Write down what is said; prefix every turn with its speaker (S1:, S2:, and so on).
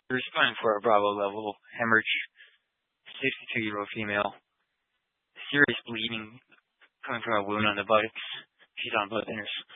S1: We're responding for a Bravo level hemorrhage. 62-year-old female. Serious bleeding coming from a wound on the buttocks. She's on blood thinners.